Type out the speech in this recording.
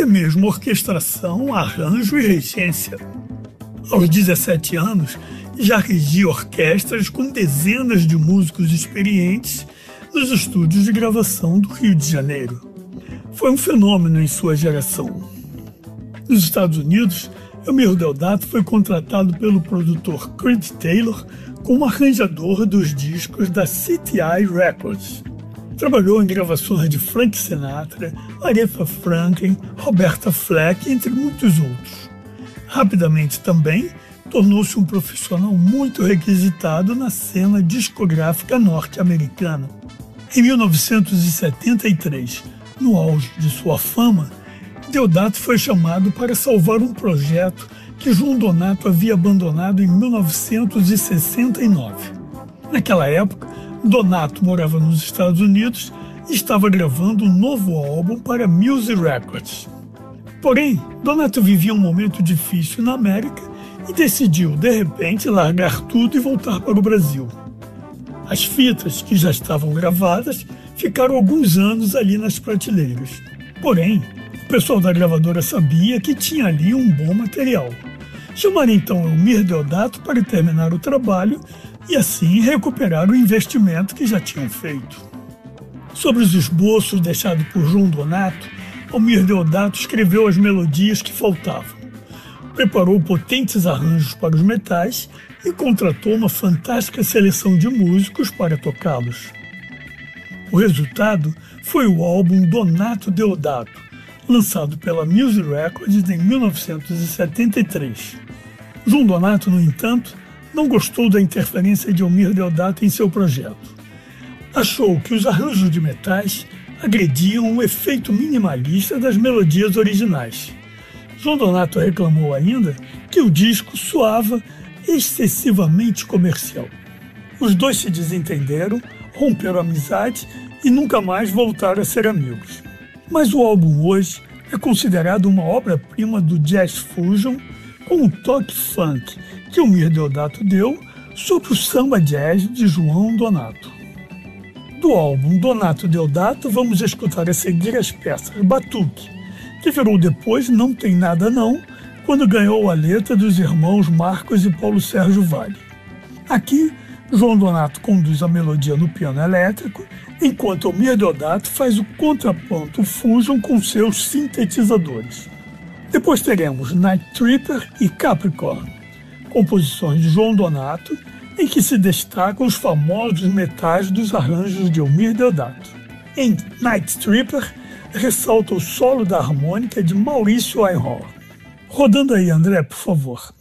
até mesmo orquestração, arranjo e regência. Aos 17 anos, já regia orquestras com dezenas de músicos experientes nos estúdios de gravação do Rio de Janeiro. Foi um fenômeno em sua geração. Nos Estados Unidos, Elmir Deodato foi contratado pelo produtor Creed Taylor como arranjador dos discos da CTI Records. Trabalhou em gravações de Frank Sinatra, Aretha Franklin, Roberta Fleck, entre muitos outros. Rapidamente também tornou-se um profissional muito requisitado na cena discográfica norte-americana. Em 1973, no auge de sua fama, Deodato foi chamado para salvar um projeto que João Donato havia abandonado em 1969. Naquela época, Donato morava nos Estados Unidos e estava gravando um novo álbum para Music Records. Porém, Donato vivia um momento difícil na América e decidiu, de repente, largar tudo e voltar para o Brasil. As fitas, que já estavam gravadas, ficaram alguns anos ali nas prateleiras. Porém, o pessoal da gravadora sabia que tinha ali um bom material. Chamaram então Elmir Deodato para terminar o trabalho e assim recuperar o investimento que já tinham feito. Sobre os esboços deixados por João Donato, Elmir Deodato escreveu as melodias que faltavam. Preparou potentes arranjos para os metais e contratou uma fantástica seleção de músicos para tocá-los. O resultado foi o álbum Donato Deodato, lançado pela Music Records em 1973. João Donato, no entanto, não gostou da interferência de Elmir Deodato em seu projeto. Achou que os arranjos de metais agrediam o efeito minimalista das melodias originais. João Donato reclamou ainda que o disco soava excessivamente comercial. Os dois se desentenderam, romperam a amizade e nunca mais voltaram a ser amigos. Mas o álbum hoje é considerado uma obra-prima do jazz fusion com o toque funk que Elmir Deodato deu sobre o samba jazz de João Donato. Do álbum Donato Deodato, vamos escutar a seguir as peças Batuque, que virou depois Não Tem Nada Não, quando ganhou a letra dos irmãos Marcos e Paulo Sérgio Vale. Aqui, João Donato conduz a melodia no piano elétrico, enquanto Elmir Deodato faz o contraponto fusion com seus sintetizadores. Depois teremos Night Tripper e Capricorn, composições de João Donato, em que se destacam os famosos metais dos arranjos de Elmir Deodato. Em Night Tripper, ressalta o solo da harmônica de Maurício Einhorn. Rodando aí, André, por favor.